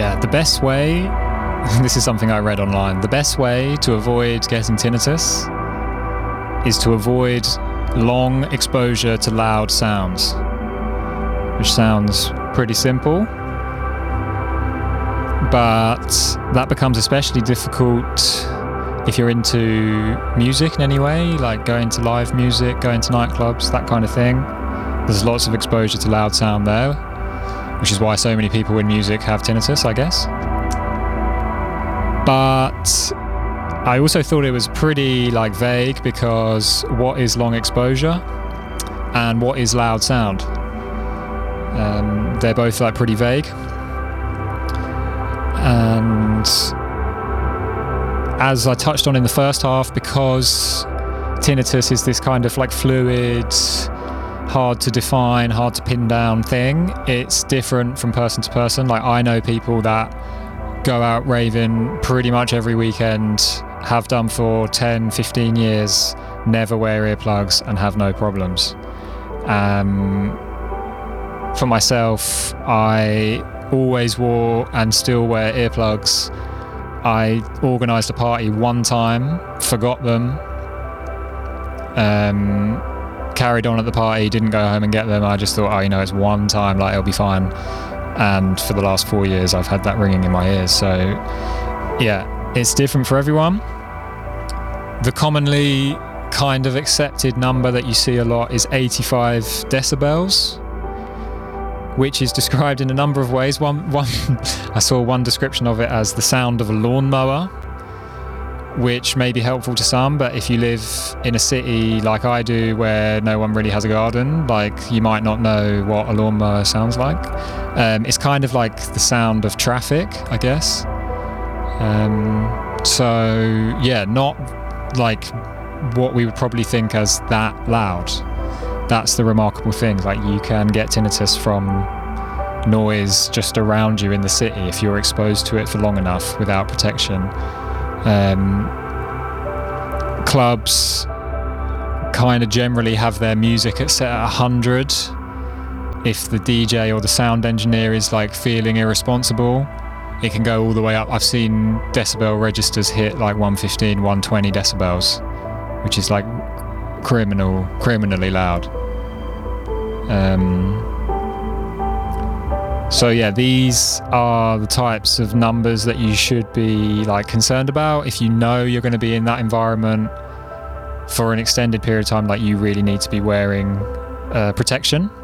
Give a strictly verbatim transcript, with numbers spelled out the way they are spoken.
yeah, the best way, this is something I read online, the best way to avoid getting tinnitus is to avoid long exposure to loud sounds, which sounds pretty simple, but that becomes especially difficult if you're into music in any way, like going to live music, going to nightclubs, that kind of thing. There's lots of exposure to loud sound there, which is why so many people in music have tinnitus, I guess. But I also thought it was pretty like vague, because what is long exposure and what is loud sound? Um, they're both like pretty vague. And as I touched on in the first half, because tinnitus is this kind of like fluid, hard to define, hard to pin down thing, it's different from person to person. Like, I know people that go out raving pretty much every weekend, have done for ten, fifteen years, never wear earplugs and have no problems. Um, for myself, I always wore and still wear earplugs. I organised a party one time, forgot them, um, carried on at the party, didn't go home and get them. I just thought, oh, you know, it's one time, like, it'll be fine. And for the last four years, I've had that ringing in my ears. So, yeah, it's different for everyone. The commonly kind of accepted number that you see a lot is eighty-five decibels, which is described in a number of ways. One, one, I saw one description of it as the sound of a lawnmower, which may be helpful to some, but if you live in a city like I do where no one really has a garden, like, you might not know what a lawnmower sounds like. Um, it's kind of like the sound of traffic, I guess. Um, so, yeah, not like what we would probably think as that loud. That's the remarkable thing. Like, you can get tinnitus from noise just around you in the city if you're exposed to it for long enough without protection. Um, clubs kind of generally have their music at set at one hundred. If the D J or the sound engineer is like feeling irresponsible, it can go all the way up. I've seen decibel registers hit like one fifteen, one twenty decibels, which is like criminal, criminally loud. Um, so yeah, these are the types of numbers that you should be like concerned about. If you know you're going to be in that environment for an extended period of time, like, you really need to be wearing uh, protection.